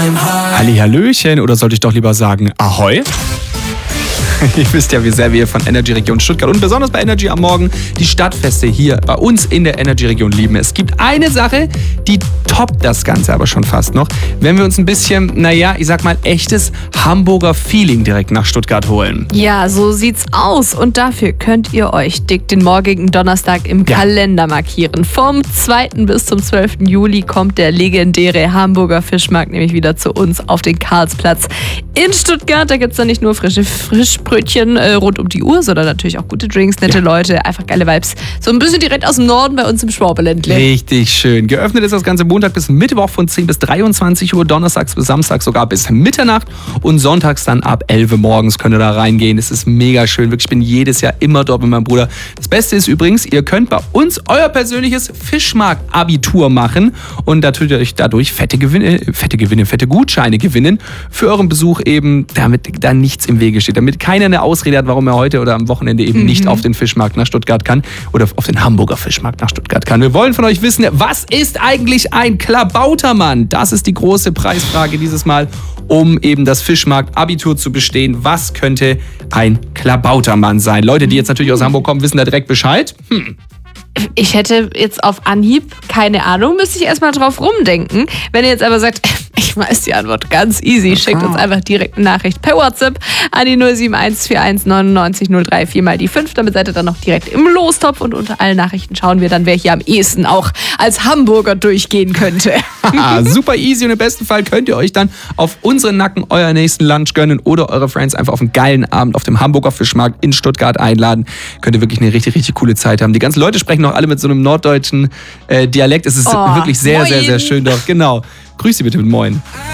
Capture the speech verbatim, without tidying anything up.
Hallihallöchen, oder sollte ich doch lieber sagen Ahoi? Ihr wisst ja, wie sehr wir von Energy Region Stuttgart und besonders bei Energy am Morgen die Stadtfeste hier bei uns in der Energy Region lieben. Es gibt eine Sache, die toppt das Ganze aber schon fast noch, wenn wir uns ein bisschen, naja, ich sag mal, echtes Hamburger Feeling direkt nach Stuttgart holen. Ja, so sieht's aus. Und dafür könnt ihr euch dick den morgigen Donnerstag im Ja. Kalender markieren. Vom zweiten bis zum zwölften Juli kommt der legendäre Hamburger Fischmarkt nämlich wieder zu uns auf den Karlsplatz in Stuttgart. Da gibt's dann nicht nur frische Frischbrötchen äh, rund um die Uhr, sondern natürlich auch gute Drinks, nette Ja. Leute, einfach geile Vibes. So ein bisschen direkt aus dem Norden bei uns im Schwabeländle. Richtig schön. Geöffnet ist das Ganze Montag bis Mittwoch von zehn bis dreiundzwanzig Uhr, donnerstags bis samstags sogar bis Mitternacht und sonntags dann ab elf Uhr morgens könnt ihr da reingehen. Es ist mega schön. Wirklich, ich bin jedes Jahr immer dort mit meinem Bruder. Das Beste ist übrigens, ihr könnt bei uns euer persönliches Fischmarkt-Abitur machen und natürlich dadurch fette Gewinne, fette Gewinne, fette Gutscheine gewinnen für euren Besuch eben, damit da nichts im Wege steht, damit keiner eine Ausrede hat, warum er heute oder am Wochenende eben mhm. nicht auf den Fischmarkt nach Stuttgart kann oder auf den Hamburger Fischmarkt nach Stuttgart kann. Wir wollen von euch wissen, was ist eigentlich ein Klabautermann? Das ist die große Preisfrage dieses Mal, um eben das Fischmarkt-Abitur zu bestehen. Was könnte ein Klabautermann sein? Leute, die jetzt natürlich aus Hamburg kommen, wissen da direkt Bescheid. Hm. Ich hätte jetzt auf Anhieb keine Ahnung, müsste ich erstmal drauf rumdenken. Wenn ihr jetzt aber sagt, ich weiß die Antwort ganz easy, schickt uns einfach direkt eine Nachricht per WhatsApp an die null sieben eins vier eins neunundneunzig null drei vier mal die fünf. Damit seid ihr dann noch direkt im Lostopf und unter allen Nachrichten schauen wir dann, wer hier am ehesten auch als Hamburger durchgehen könnte. Ah, super easy und im besten Fall könnt ihr euch dann auf unseren Nacken euer nächsten Lunch gönnen oder eure Friends einfach auf einen geilen Abend auf dem Hamburger Fischmarkt in Stuttgart einladen. Könnt ihr wirklich eine richtig, richtig coole Zeit haben. Die ganzen Leute sprechen noch alle mit so einem norddeutschen äh, Dialekt. Es ist Oh, wirklich sehr, moin. sehr, sehr schön dort. Genau. Grüß Sie bitte mit Moin.